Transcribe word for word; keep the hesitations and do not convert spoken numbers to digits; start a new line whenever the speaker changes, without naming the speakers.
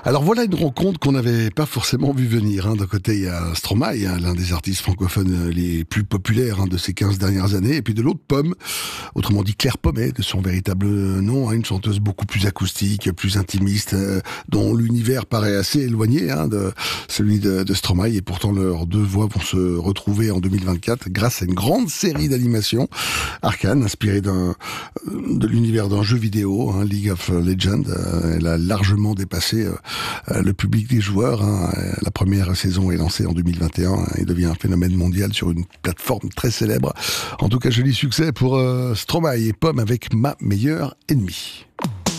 Alors voilà une rencontre qu'on n'avait pas forcément vu venir. Hein. D'un côté, il y a Stromae, hein, l'un des artistes francophones les plus populaires hein, de ces quinze dernières années. Et puis de l'autre, Pomme, autrement dit Claire Pommet, de son véritable nom, hein, une chanteuse beaucoup plus acoustique, plus intimiste, euh, dont l'univers paraît assez éloigné hein, de celui de, de Stromae. Et pourtant, leurs deux voix vont se retrouver en deux mille vingt-quatre grâce à une grande série d'animations Arcane, inspirée d'un, de l'univers d'un jeu vidéo, hein, League of Legends. Euh, elle a largement dépassé euh, le public des joueurs. Hein. La première saison est lancée en deux mille vingt et un hein, et devient un phénomène mondial sur une plateforme très célèbre. En tout cas, joli succès pour euh, Stromae et Pomme avec Ma meilleure ennemie.